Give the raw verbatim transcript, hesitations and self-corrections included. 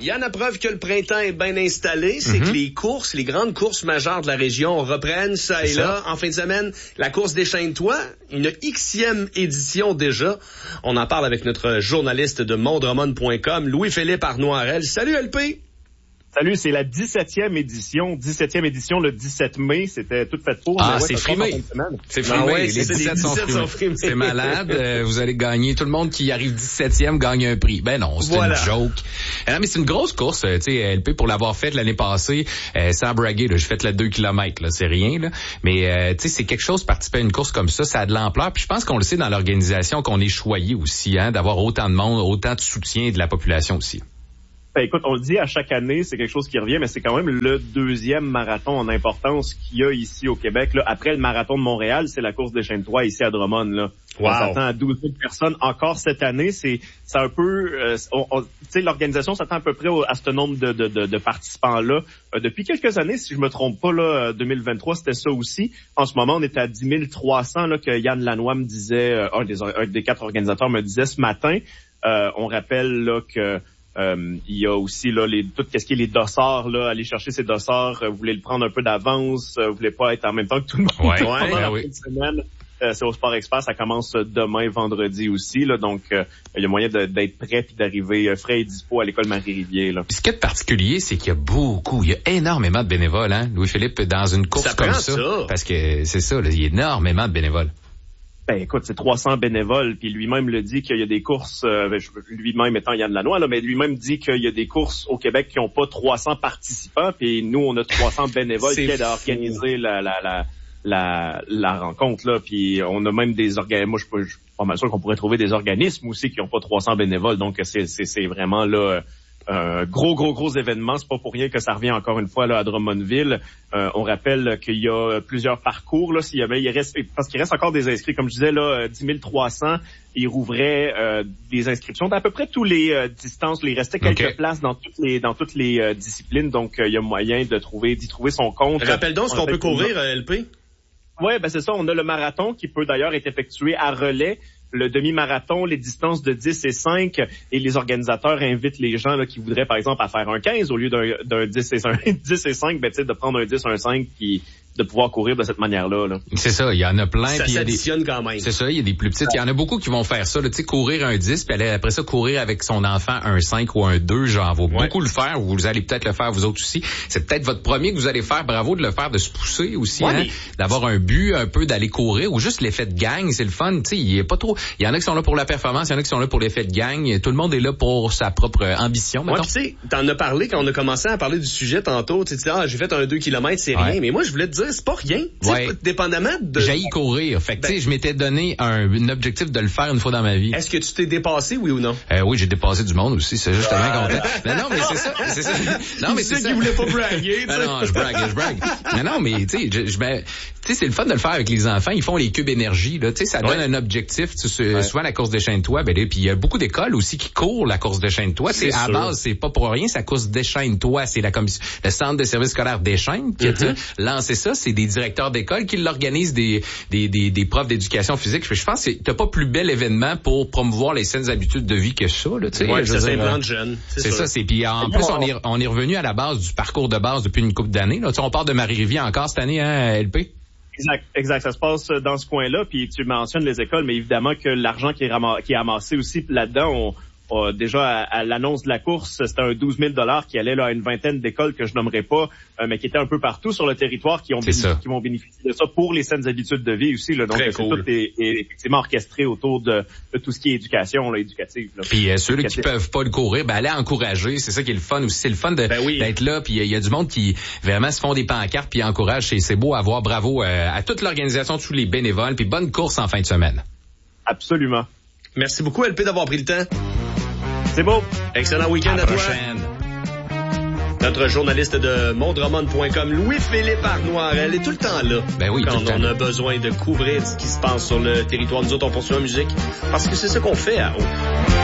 Il y en a preuve que le printemps est bien installé. C'est mm-hmm. que les courses, les grandes courses majeures de la région reprennent ça et là. En fin de semaine, la course Déchaîne-toi, une Xème édition déjà. On en parle avec notre journaliste de mondremont point com, Louis-Philippe Arnoirel. Salut L P! Salut, c'est la dix-septième édition. dix-septième édition le dix-sept mai. C'était tout fait pour. Ah, ouais, c'est frimé. C'est frimé. Ah ouais, les dix-sept sont frimés. Sont frimés. C'est malade. Euh, vous allez gagner. Tout le monde qui arrive dix-septième gagne un prix. Ben non, c'est voilà. Une joke. Euh, non, mais c'est une grosse course. Tu sais, L P, pour l'avoir faite l'année passée, euh, sans braguer, là, j'ai fait la deux kilomètres, là, c'est rien, là. Mais, euh, tu sais, c'est quelque chose, participer à une course comme ça, ça a de l'ampleur. Puis je pense qu'on le sait dans l'organisation qu'on est choyé aussi, hein, d'avoir autant de monde, autant de soutien de la population aussi. Ben, écoute, on le dit à chaque année, c'est quelque chose qui revient, mais c'est quand même le deuxième marathon en importance qu'il y a ici au Québec. Là, après le marathon de Montréal, c'est la course Déchaîne-toi ici à Drummond. Là. Wow. On s'attend à douze mille personnes encore cette année. C'est, c'est un peu, euh, on, on, tu sais, l'organisation s'attend à peu près au, à ce nombre de, de, de, de participants-là. Euh, depuis quelques années, si je me trompe pas, là, deux mille vingt-trois, c'était ça aussi. En ce moment, on est à dix mille trois cents, là, que Yann Lanois me disait, euh, un des, un des quatre organisateurs me disait ce matin. Euh, on rappelle là que Euh, il y a aussi là les tout ce qui est les dossards là, aller chercher ces dossards, euh, vous voulez le prendre un peu d'avance, euh, vous voulez pas être en même temps que tout le monde ouais, pendant ouais, la oui. fin de semaine. Euh, c'est au Sport Expert, ça commence demain vendredi aussi là, donc euh, il y a moyen de, d'être prêt puis d'arriver euh, frais et dispo à l'école Marie-Rivier là. Puis ce qui est particulier, c'est qu'il y a beaucoup, il y a énormément de bénévoles, hein, Louis-Philippe, dans une course ça comme ça, ça, parce que c'est ça, là, il y a énormément de bénévoles. Ben écoute, c'est trois cents bénévoles, puis lui-même le dit qu'il y a des courses, euh, lui-même étant Yann Lanois, là, mais lui-même dit qu'il y a des courses au Québec qui n'ont pas trois cents participants, puis nous on a trois cents bénévoles qui aident à organiser la la la la la rencontre là, puis on a même des organismes. Moi je suis pas mal sûr qu'on pourrait trouver des organismes aussi qui n'ont pas trois cents bénévoles, donc c'est c'est c'est vraiment là. Euh, gros, gros, gros événement. C'est pas pour rien que ça revient encore une fois là à Drummondville. Euh, on rappelle qu'il y a plusieurs parcours là. S'il y avait, il reste, parce qu'il reste encore des inscrits. Comme je disais là, dix mille trois cents. Il rouvrait euh, des inscriptions d'à peu près tous les euh, distances. Il restait quelques okay. places dans toutes les dans toutes les euh, disciplines. Donc euh, il y a moyen de trouver d'y trouver son compte. Rappelle donc ce qu'on peut courir, euh, L P. Ouais, ben c'est ça. On a le marathon qui peut d'ailleurs être effectué à relais. Le demi-marathon, les distances de dix et cinq, et les organisateurs invitent les gens là, qui voudraient, par exemple, à faire un quinze au lieu d'un, d'un dix et cinq, dix et cinq, ben, tu sais, de prendre un dix, un cinq, puis de pouvoir courir de cette manière-là. Là. C'est ça, il y en a plein. Ça s'additionne quand même. C'est ça, il y a des plus petites. Il y en a beaucoup qui vont faire ça, tu sais, courir un dix, puis aller après ça courir avec son enfant un cinq ou un deux. J'en vais ouais. beaucoup le faire. Vous allez peut-être le faire vous autres aussi. C'est peut-être votre premier que vous allez faire. Bravo de le faire, de se pousser aussi, ouais, hein, mais... d'avoir un but un peu, d'aller courir, ou juste l'effet de gang. C'est le fun. Tu sais, il y a pas trop. Il y en a qui sont là pour la performance, il y en a qui sont là pour l'effet de gang. Tout le monde est là pour sa propre ambition. Ouais, tu sais, t'en as parlé quand on a commencé à parler du sujet tantôt. Tu sais, ah, j'ai fait un deux kilomètres, c'est ouais. rien. Mais moi, je voulais te dire, c'est pas rien. Ouais. Dépendamment de... J'haïs courir. Fait que, ben... tu sais, je m'étais donné un, un objectif de le faire une fois dans ma vie. Est-ce que tu t'es dépassé, oui ou non? Euh, oui, j'ai dépassé du monde aussi. C'est justement ah. content. Mais non, mais c'est ça. C'est ça. Non, mais c'est ça qui voulait pas braguer. Ben non, je brague, je brague. Mais non, mais, tu sais, je, je ben, tu sais, c'est le fun de le faire avec les enfants. Ils font les cubes énergie, là. Tu sais, ça donne ouais. un objectif. Tu sais, ouais. souvent la course Déchaîne-toi, ben, puis il y a beaucoup d'écoles aussi qui courent la course Déchaîne-toi. C'est à base, c'est pas pour rien, c'est la course Déchaîne-toi. C'est la commission, le centre de services scolaires Déchaîne qui mm-hmm. a lancé ça. C'est des directeurs d'école qui l'organisent, des, des, des, des profs d'éducation physique. Je pense que t'as pas plus bel événement pour promouvoir les saines habitudes de vie que ça, là, tu sais. Ouais, ça s'implante jeune. C'est, c'est ça, c'est, puis en plus, on est, on est revenu à la base du parcours de base depuis une couple d'années, là. Tu sais, on part de Marie-Rivier encore cette année, hein, L P? Exact, exact. Ça se passe dans ce coin-là, puis tu mentionnes les écoles, mais évidemment que l'argent qui est, ram- qui est amassé aussi là-dedans, on, on, déjà à, à l'annonce de la course, c'était un douze mille dollars qui allait là, à une vingtaine d'écoles que je nommerai pas, euh, mais qui étaient un peu partout sur le territoire, qui ont bénéficié, qui vont bénéficier de ça pour les saines habitudes de vie aussi. Là. Donc, c'est cool. Tout est, est effectivement orchestré autour de, de tout ce qui est éducation, là, éducative. Là. Puis euh, ceux qui peuvent pas le courir, ben allez encourager. C'est ça qui est le fun aussi. C'est le fun de, ben oui. d'être là. Puis il y, y a du monde qui vraiment se font des pancartes puis encouragent. C'est, c'est beau à voir. Bravo euh, à toute l'organisation, tous les bénévoles. Puis bonne course en fin de semaine. Absolument. Merci beaucoup, L P, d'avoir pris le temps. C'est beau. Excellent week-end à, à toi. Prochaine. Notre journaliste de mondremont point com, Louis-Philippe Arnoirel, est tout le temps là. Ben oui, quand tout le on temps. a besoin de couvrir ce qui se passe sur le territoire. Nous autres, on poursuit en musique parce que c'est ce qu'on fait à Haut.